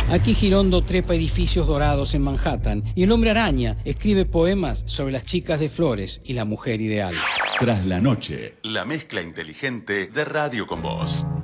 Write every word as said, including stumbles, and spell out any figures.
Aquí Girondo trepa edificios dorados en Manhattan y el hombre araña escribe poemas sobre las chicas de flores y la mujer ideal. Tras la noche, la mezcla inteligente de Radio con Vos.